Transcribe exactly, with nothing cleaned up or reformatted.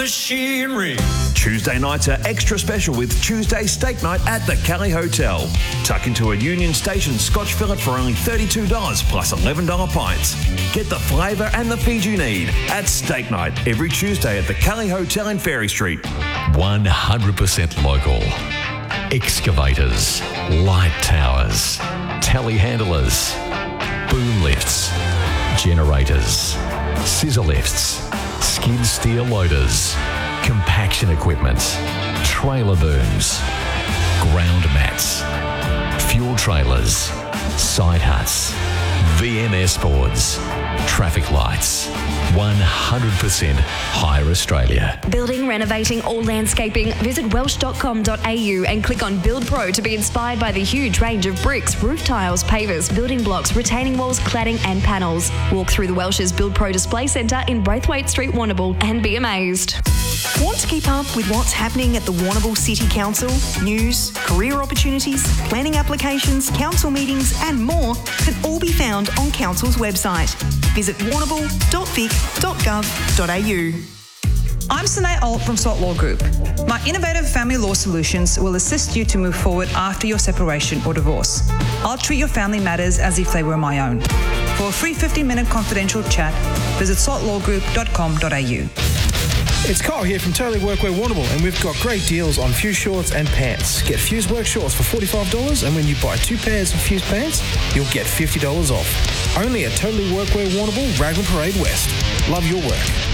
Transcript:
machinery. Tuesday nights are extra special with Tuesday steak night at the Cali Hotel. Tuck into a Union Station Scotch fillet for only thirty-two dollars plus eleven dollars pints. Get the flavour and the feed you need at steak night every Tuesday at the Cali Hotel in Ferry Street. one hundred percent local. Excavators, light towers, telehandlers, boom lifts, generators, scissor lifts, skid steer loaders, compaction equipment, trailer booms, ground mats, fuel trailers, side huts, V M S boards, traffic lights. one hundred percent Hire Australia. Building, renovating or landscaping? Visit welsh dot com dot a u and click on Build Pro to be inspired by the huge range of bricks, roof tiles, pavers, building blocks, retaining walls, cladding and panels. Walk through the Welsh's Build Pro Display Centre in Braithwaite Street, Warrnambool and be amazed. Want to keep up with what's happening at the Warrnambool City Council? News, career opportunities, planning applications, council meetings and more can all be found on Council's website. Visit warrnambool dot vic dot gov dot a u. I'm Sanae Alt from Salt Law Group. My innovative family law solutions will assist you to move forward after your separation or divorce. I'll treat your family matters as if they were my own. For a free fifteen minute confidential chat, visit salt law group dot com dot a u. It's Kyle here from Totally Workwear Warrnambool, and we've got great deals on Fuse shorts and pants. Get Fuse work shorts for forty-five dollars, and when you buy two pairs of Fuse pants, you'll get fifty dollars off. Only at Totally Workwear Warrnambool, Raglan Parade West. Love your work.